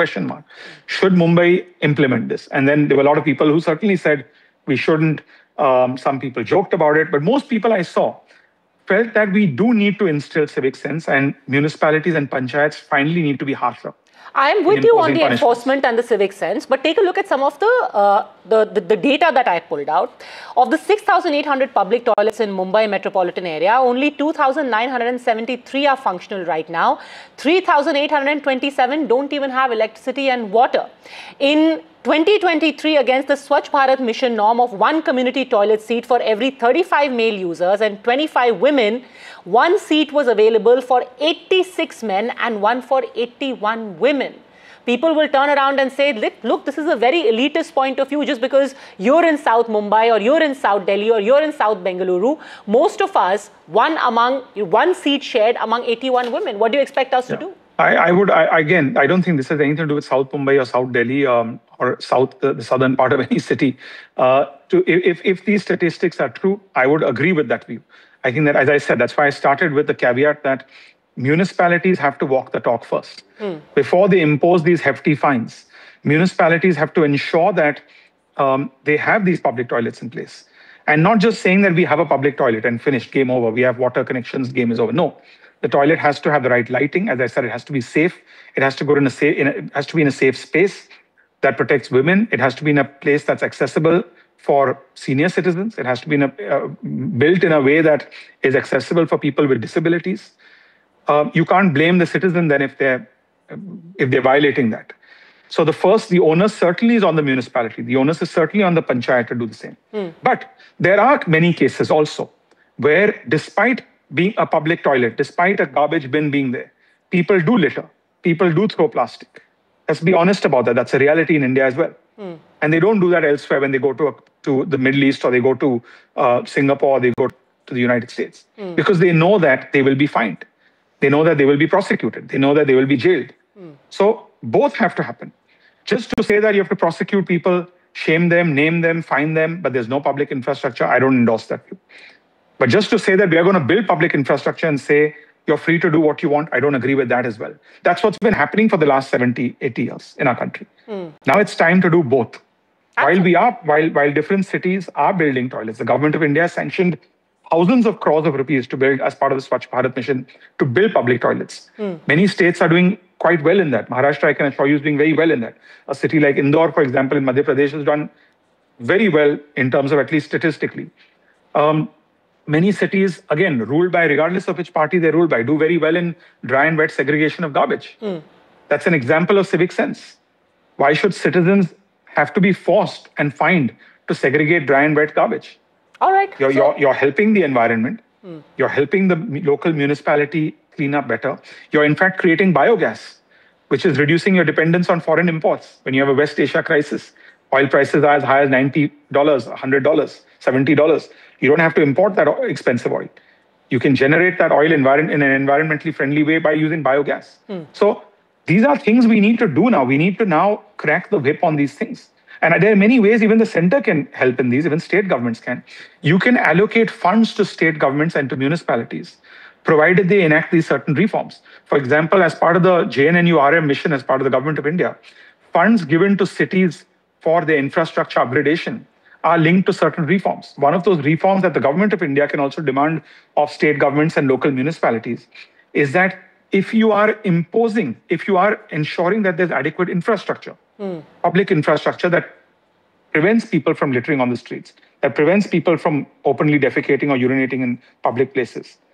question mark. Should Mumbai implement this? And then there were a lot of people who certainly said we shouldn't. Some people joked about it, but most people I saw felt that we do need to instill civic sense, and municipalities and panchayats finally need to be harsher. I'm with you on the enforcement and the civic sense, but take a look at some of the data that I pulled out. Of the 6,800 public toilets in Mumbai metropolitan area, only 2,973 are functional right now. 3,827 don't even have electricity and water. In 2023, against the Swachh Bharat mission norm of 1 community toilet seat for every 35 male users and 25 women, 1 seat was available for 86 men and 1 for 81 women. People will turn around and say, look, this is a very elitist point of view just because you're in South Mumbai or you're in South Delhi or you're in South Bengaluru. Most of us, one seat shared among 81 women. What do you expect us to do? Again, I don't think this has anything to do with South Mumbai or South Delhi or the southern part of any city. If these statistics are true, I would agree with that view. I think that, as I said, that's why I started with the caveat that municipalities have to walk the talk first. Before they impose these hefty fines, municipalities have to ensure that they have these public toilets in place. And not just saying that we have a public toilet and finished, game over, we have water connections, game is over. No. The toilet has to have the right lighting. As I said, it has to be safe. It has to go it has to be in a safe space that protects women. It has to be in a place that's accessible for senior citizens. It has to be built in a way that is accessible for people with disabilities. You can't blame the citizen then if they're violating that. So the onus certainly is on the municipality. The onus is certainly on the panchayat to do the same. But there are many cases also where, despite being a public toilet, despite a garbage bin being there, people do litter. People do throw plastic. Let's be honest about that. That's a reality in India as well. And they don't do that elsewhere when they go to the Middle East or they go to Singapore or they go to the United States. Because they know that they will be fined. They know that they will be prosecuted. They know that they will be jailed. So both have to happen. Just to say that you have to prosecute people, shame them, name them, fine them, but there's no public infrastructure, I don't endorse that view. But just to say that we are going to build public infrastructure and say you're free to do what you want, I don't agree with that as well. That's what's been happening for the last 70, 80 years in our country. Now it's time to do both. While different cities are building toilets, the government of India sanctioned thousands of crores of rupees to build, as part of the Swachh Bharat mission, to build public toilets. Many states are doing quite well in that. Maharashtra, I can assure you, is doing very well in that. A city like Indore, for example, in Madhya Pradesh has done very well in terms of, at least statistically. Many cities, again, ruled by, regardless of which party they rule by, do very well in dry and wet segregation of garbage. That's an example of civic sense. Why should citizens have to be forced and fined to segregate dry and wet garbage? All right. You're helping the environment. You're helping the local municipality clean up better. You're in fact creating biogas, which is reducing your dependence on foreign imports. When you have a West Asia crisis, oil prices are as high as $90, $100, $70. You don't have to import that expensive oil. You can generate that oil in an environmentally friendly way by using biogas. So these are things we need to do now. We need to now crack the whip on these things. And there are many ways even the center can help in these, even state governments can. You can allocate funds to state governments and to municipalities, provided they enact these certain reforms. For example, as part of the JNNURM mission, as part of the government of India, funds given to cities for their infrastructure upgradation are linked to certain reforms. One of those reforms that the government of India can also demand of state governments and local municipalities is that if you are ensuring that there's adequate infrastructure, public infrastructure that prevents people from littering on the streets, that prevents people from openly defecating or urinating in public places,